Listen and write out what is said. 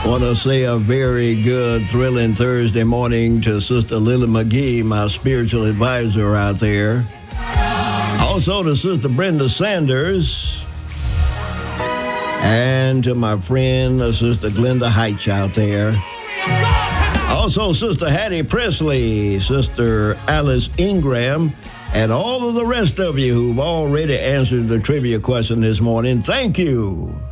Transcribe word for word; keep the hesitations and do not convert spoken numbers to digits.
Want to say a very good, thrilling Thursday morning to Sister Lily McGee, my spiritual advisor out there. Also to Sister Brenda Sanders. And to my friend, uh, Sister Glenda Heitch out there. Also, Sister Hattie Presley, Sister Alice Ingram, and all of the rest of you who've already answered the trivia question this morning. Thank you.